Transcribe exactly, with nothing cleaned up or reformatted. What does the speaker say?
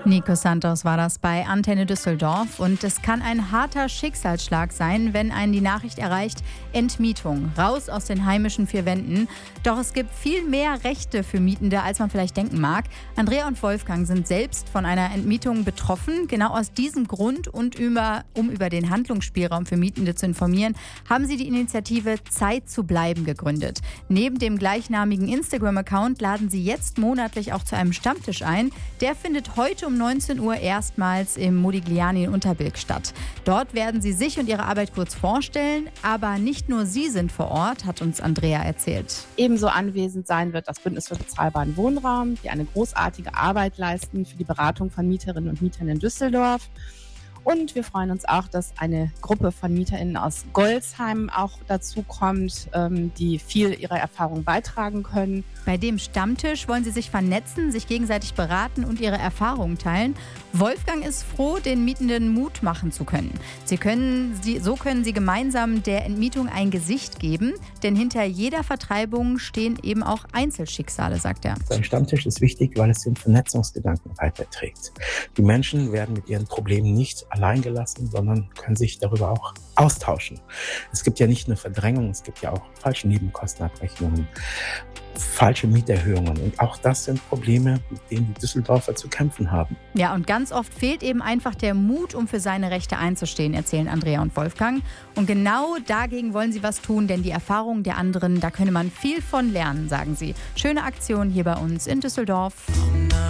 Nico Santos war das bei Antenne Düsseldorf. Und es kann ein harter Schicksalsschlag sein, wenn einen die Nachricht erreicht: Entmietung, raus aus den heimischen vier Wänden. Doch es gibt viel mehr Rechte für Mietende, als man vielleicht denken mag. Andrea und Wolfgang sind selbst von einer Entmietung betroffen. Genau aus diesem Grund und über, um über den Handlungsspielraum für Mietende zu informieren, haben sie die Initiative Zeit zu bleiben gegründet. Neben dem gleichnamigen Instagram-Account laden sie jetzt monatlich auch zu einem Stammtisch ein. Der findet heute um neunzehn Uhr erstmals im Modigliani in Unterbilk statt. Dort werden sie sich und ihre Arbeit kurz vorstellen, aber nicht nur sie sind vor Ort, hat uns Andrea erzählt. Ebenso anwesend sein wird das Bündnis für bezahlbaren Wohnraum, die eine großartige Arbeit leisten für die Beratung von Mieterinnen und Mietern in Düsseldorf. Und wir freuen uns auch, dass eine Gruppe von MieterInnen aus Golzheim auch dazu kommt, die viel ihrer Erfahrung beitragen können. Bei dem Stammtisch wollen sie sich vernetzen, sich gegenseitig beraten und ihre Erfahrungen teilen. Wolfgang ist froh, den Mietenden Mut machen zu können. Sie können sie, so können sie gemeinsam der Entmietung ein Gesicht geben, denn hinter jeder Vertreibung stehen eben auch Einzelschicksale, sagt er. Ein Stammtisch ist wichtig, weil es den Vernetzungsgedanken weiterträgt. Die Menschen werden mit ihren Problemen nicht allein gelassen, sondern können sich darüber auch austauschen. Es gibt ja nicht nur Verdrängung, es gibt ja auch falsche Nebenkostenabrechnungen, falsche Mieterhöhungen. Und auch das sind Probleme, mit denen die Düsseldorfer zu kämpfen haben. Ja, und ganz oft fehlt eben einfach der Mut, um für seine Rechte einzustehen, erzählen Andrea und Wolfgang. Und genau dagegen wollen sie was tun, denn die Erfahrungen der anderen, da könne man viel von lernen, sagen sie. Schöne Aktion hier bei uns in Düsseldorf.